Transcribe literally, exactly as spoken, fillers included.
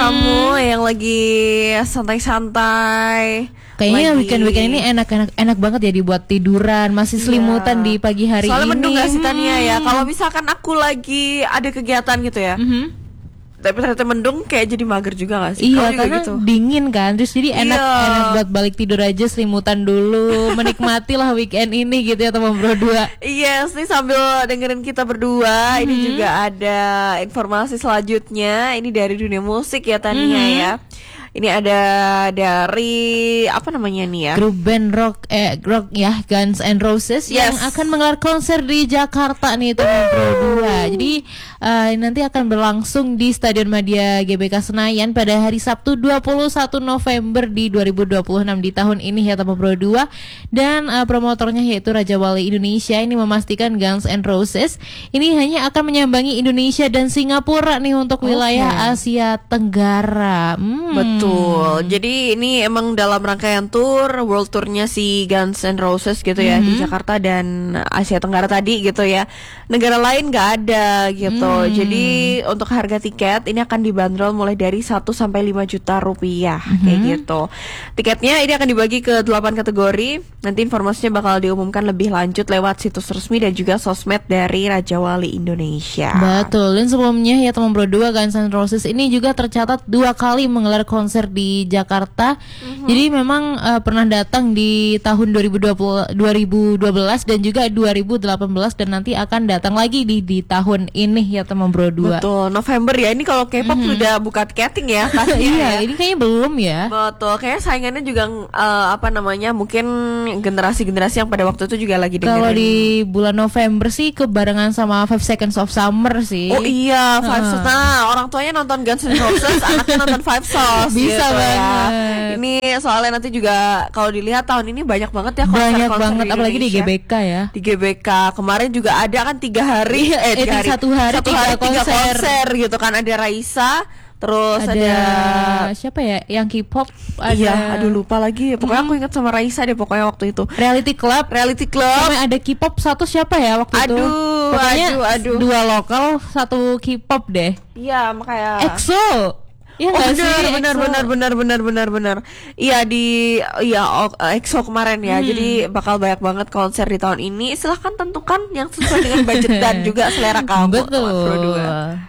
kamu yang lagi santai-santai. Kayaknya lagi... weekend-weekend ini enak-enak enak banget ya dibuat tiduran, masih selimutan yeah. di pagi hari. Soalnya ini. Soalnya mendung gak sih Tania hmm. ya. Kalau misalkan aku lagi ada kegiatan gitu ya. Mm-hmm. Tapi ternyata mendung kayak jadi mager juga gak sih? Iya, karena gitu. Dingin kan. Terus jadi enak iya. enak buat balik tidur aja, selimutan dulu, menikmati lah weekend ini gitu ya teman berdua. Yes, nih sambil dengerin kita berdua, mm-hmm. ini juga ada informasi selanjutnya. Ini dari dunia musik ya Tania mm-hmm. ya. Ini ada dari apa namanya nih ya? Grup band rock eh rock ya Guns N' Roses yes. yang akan menggelar konser di Jakarta nih teman berdua. Jadi uh, nanti akan berlangsung di Stadion Madia G B K Senayan pada hari Sabtu dua puluh satu November di dua ribu dua puluh enam di tahun ini ya teman berdua. Dan uh, promotornya yaitu Raja Wali Indonesia ini memastikan Guns N' Roses ini hanya akan menyambangi Indonesia dan Singapura nih untuk wilayah okay. Asia Tenggara. Hmm. Betul. Betul. Jadi ini emang dalam rangkaian tour world tournya si Guns N' Roses gitu ya mm-hmm. di Jakarta dan Asia Tenggara tadi gitu ya. Negara lain nggak ada gitu. Mm. Jadi untuk harga tiket ini akan dibanderol mulai dari satu sampai lima juta rupiah mm-hmm. kayak gitu. Tiketnya ini akan dibagi ke delapan kategori. Nanti informasinya bakal diumumkan lebih lanjut lewat situs resmi dan juga sosmed dari Raja Wali Indonesia. Betul. Dan sebelumnya ya teman berdua Guns N' Roses ini juga tercatat dua kali menggelar konser konser di Jakarta. Mm-hmm. Jadi memang uh, pernah datang di tahun dua ribu dua puluh, dua ribu dua belas dan juga dua ribu delapan belas dan nanti akan datang lagi di di tahun ini ya teman berdua. Betul, November ya. Ini kalau K-pop mm-hmm. udah buka tiketing ya pastinya. Iya, ya. Ini kayaknya belum ya. Betul, kayaknya saingannya juga uh, apa namanya? Mungkin generasi-generasi yang pada waktu itu juga lagi dengerin. Kalau di bulan November sih kebarengan sama Five Seconds of Summer sih. Oh iya, Five uh. Nah, orang tuanya nonton Guns N' Roses, anaknya nonton Five Sauce. Bisa gitu banget. Ya. Ini soalnya nanti juga kalau dilihat tahun ini banyak banget ya konser-konser banyak banget, di apalagi di G B K ya. Di G B K kemarin juga ada kan tiga hari, eh tiga hari, satu hari, satu tiga, hari konser. tiga konser gitu kan. Ada Raisa, terus ada, ada siapa ya yang K-pop? Ada... Iya, aduh lupa lagi. Pokoknya hmm. aku ingat sama Raisa deh pokoknya waktu itu. Reality Club, Reality Club. Sama ada K-pop satu siapa ya waktu aduh, itu? Pokoknya aduh, aduh. dua lokal, satu K-pop deh. Iya, makanya. EXO. Iya oh, benar, benar, benar, benar, benar, benar, benar. Iya di, iya oh, EXO kemarin ya. Hmm. Jadi bakal banyak banget konser di tahun ini. Silahkan tentukan yang sesuai dengan budget dan juga selera kamu. Betul.